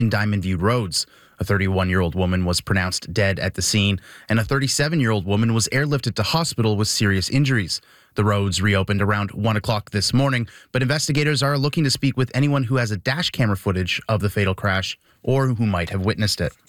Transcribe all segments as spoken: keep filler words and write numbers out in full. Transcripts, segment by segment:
in Diamond View Roads. A thirty-one-year-old woman was pronounced dead at the scene, and a thirty-seven-year-old woman was airlifted to hospital with serious injuries. The roads reopened around one o'clock this morning, but investigators are looking to speak with anyone who has a dash camera footage of the fatal crash or who might have witnessed it.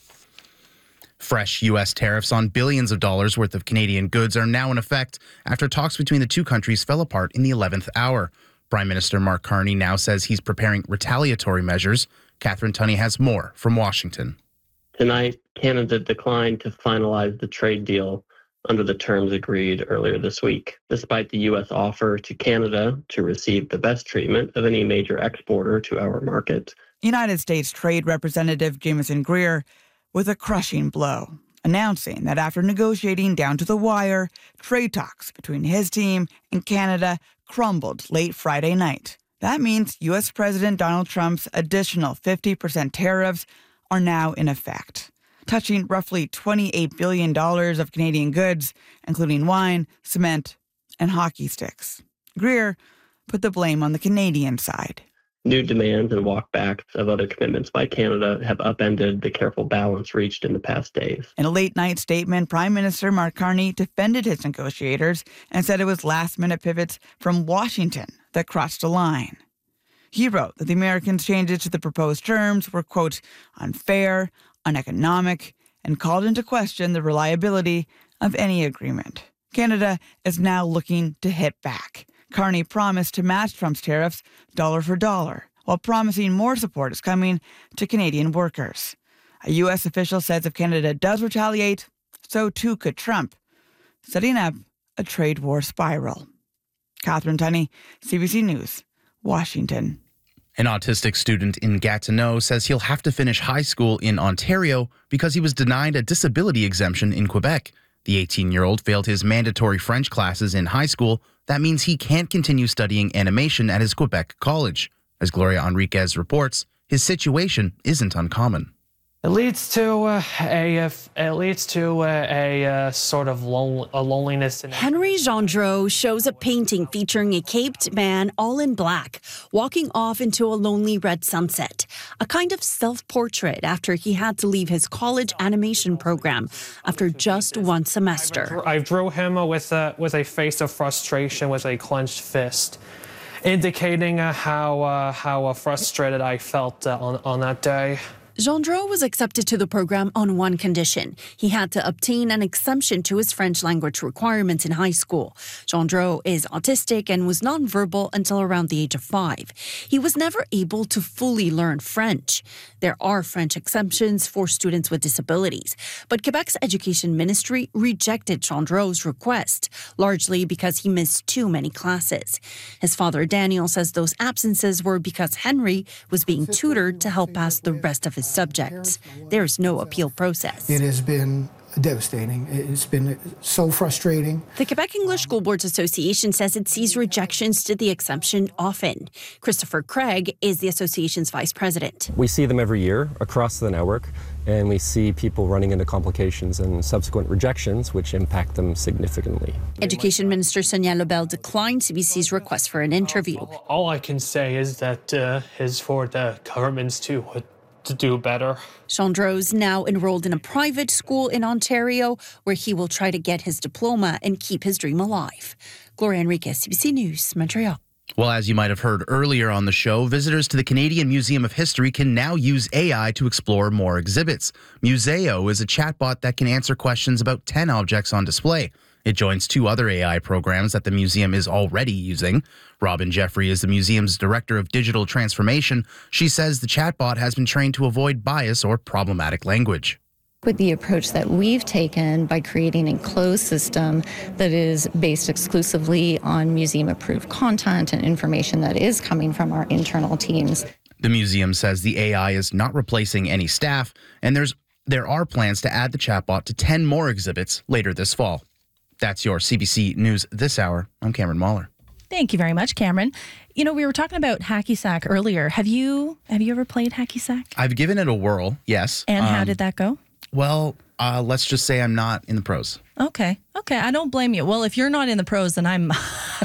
Fresh U S tariffs on billions of dollars worth of Canadian goods are now in effect after talks between the two countries fell apart in the eleventh hour. Prime Minister Mark Carney now says he's preparing retaliatory measures. Catherine Tunney has more from Washington. Tonight, Canada declined to finalize the trade deal under the terms agreed earlier this week, despite the U S offer to Canada to receive the best treatment of any major exporter to our market. United States Trade Representative Jameson Greer with a crushing blow, announcing that after negotiating down to the wire, trade talks between his team and Canada crumbled late Friday night. That means U S. President Donald Trump's additional fifty percent tariffs are now in effect, touching roughly twenty-eight billion dollars of Canadian goods, including wine, cement, and hockey sticks. Greer put the blame on the Canadian side. New demands and walkbacks of other commitments by Canada have upended the careful balance reached in the past days. In a late-night statement, Prime Minister Mark Carney defended his negotiators and said it was last-minute pivots from Washington that crossed a line. He wrote that the Americans' changes to the proposed terms were, quote, unfair, uneconomic, and called into question the reliability of any agreement. Canada is now looking to hit back. Carney promised to match Trump's tariffs dollar for dollar, while promising more support is coming to Canadian workers. A U S official says if Canada does retaliate, so too could Trump, setting up a trade war spiral. Catherine Tunney, C B C News, Washington. An autistic student in Gatineau says he'll have to finish high school in Ontario because he was denied a disability exemption in Quebec. The eighteen-year-old failed his mandatory French classes in high school. That means he can't continue studying animation at his Quebec college. As Gloria Enriquez reports, his situation isn't uncommon. It leads to uh, a it leads to uh, a uh, sort of lon- a loneliness. In Henry Gendreau shows a painting featuring a caped man all in black, walking off into a lonely red sunset, a kind of self-portrait after he had to leave his college animation program after just one semester. I drew him with a with a face of frustration, with a clenched fist, indicating uh, how uh, how uh, frustrated I felt uh, on on that day. Gendreau was accepted to the program on one condition. He had to obtain an exemption to his French language requirements in high school. Gendreau is autistic and was nonverbal until around the age of five. He was never able to fully learn French. There are French exemptions for students with disabilities, but Quebec's education ministry rejected Gendreau's request, largely because he missed too many classes. His father, Daniel, says those absences were because Henry was being tutored to help pass the rest of his subjects. There's no appeal process. It has been devastating. It's been so frustrating. The Quebec English School Boards Association says it sees rejections to the exemption often. Christopher Craig is the association's vice president. We see them every year across the network, and we see people running into complications and subsequent rejections, which impact them significantly. Education Minister Sonia Lebel declined C B C's request for an interview. All, all I can say is that uh, is for the governments to to do better. Gendreau's now enrolled in a private school in Ontario where he will try to get his diploma and keep his dream alive. Gloria Enriquez, C B C News, Montreal. Well, as you might have heard earlier on the show, visitors to the Canadian Museum of History can now use A I to explore more exhibits. Museo is a chatbot that can answer questions about ten objects on display. It joins two other A I programs that the museum is already using. Robin Jeffrey is the museum's director of digital transformation. She says the chatbot has been trained to avoid bias or problematic language. With the approach that we've taken by creating a closed system that is based exclusively on museum-approved content and information that is coming from our internal teams. The museum says the A I is not replacing any staff, and there's there are plans to add the chatbot to ten more exhibits later this fall. That's your C B C News This Hour. I'm Cameron Mahler. Thank you very much, Cameron. You know, we were talking about hacky sack earlier. Have you have you ever played hacky sack? I've given it a whirl, yes. And um, how did that go? Well, uh, let's just say I'm not in the pros. Okay. Okay. I don't blame you. Well, if you're not in the pros, then I'm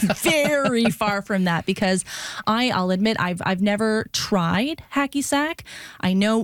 very far from that because I, I'll admit I've I've never tried hacky sack. I know